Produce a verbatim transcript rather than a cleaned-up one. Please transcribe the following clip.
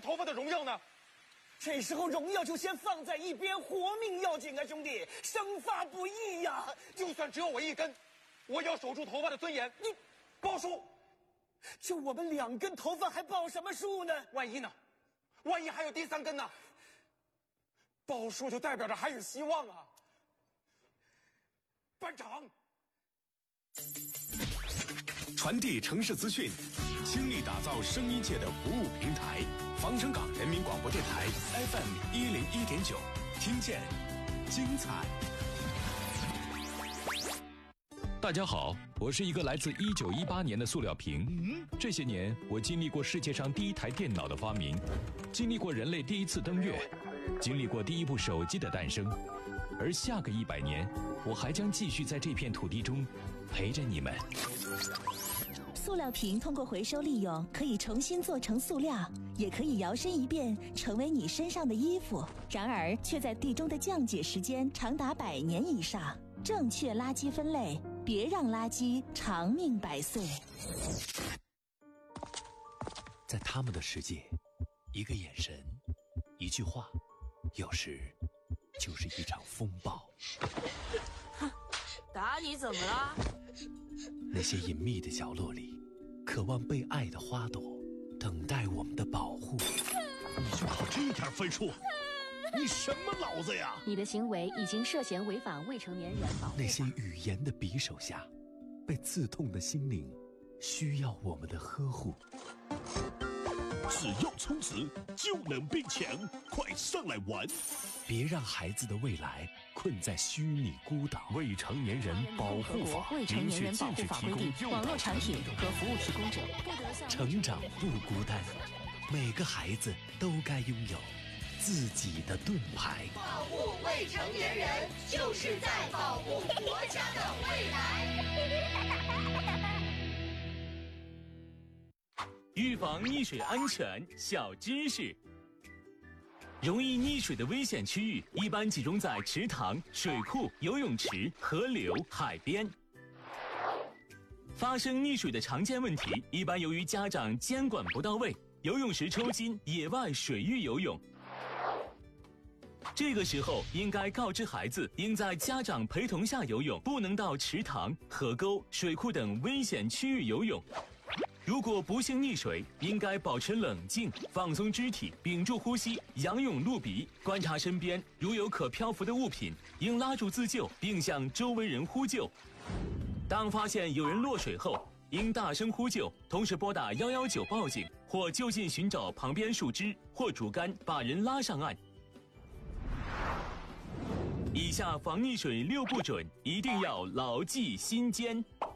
头发的荣耀呢？ 这时候荣耀就先放在一边，活命要紧啊，兄弟，生发不易呀！ 就算只有我一根，我也要守住头发的尊严。 你报数， 就我们两根头发还报什么数呢？ 万一呢？万一还有第三根呢？报数就代表着还有希望啊！班长， 传递城市资讯，倾力打造声音界的服务平台。防城港人民广播电台 F M 一零一点九，听见精彩。 大家好，我是一个来自一九一八年的塑料瓶。这些年，我经历过世界上第一台电脑的发明，经历过人类第一次登月，经历过第一部手机的诞生。而下个一百年，我还将继续在这片土地中陪着你们。 塑料瓶通过回收利用，可以重新做成塑料，也可以摇身一变成为你身上的衣服。然而，却在地中的降解时间长达百年以上。正确垃圾分类，别让垃圾长命百岁。 在他们的世界，一个眼神，一句话，有时就是一场风暴。 哼，打你怎么了？ 那些隐秘的角落里，渴望被爱的花朵，等待我们的保护。 你就考这点分数？你什么脑子呀？ 你的行为已经涉嫌违反未成年人保护法。 那些语言的匕首下，被刺痛的心灵，需要我们的呵护。 只要充值就能变强，快上来玩！ 别让孩子的未来困在虚拟孤岛。 未成年人保护法未成年人保护法规定，网络产品和服务提供者不得向成长不孤单，每个孩子都该拥有自己的盾牌。 保护未成年人，就是在保护国家的未来。 预防溺水安全小知识：容易溺水的危险区域一般集中在池塘、水库、游泳池、河流、海边。发生溺水的常见问题，一般由于家长监管不到位，游泳时抽筋、野外水域游泳。这个时候应该告知孩子，应在家长陪同下游泳，不能到池塘、河沟、水库等危险区域游泳。如果不幸溺水，应该保持冷静，放松肢体，屏住呼吸，仰泳露鼻，观察身边，如有可漂浮的物品，应拉住自救，并向周围人呼救。当发现有人落水后，应大声呼救，同时拨打一一九报警，或就近寻找旁边树枝或竹竿，把人拉上岸。以下防溺水六不准，一定要牢记心间。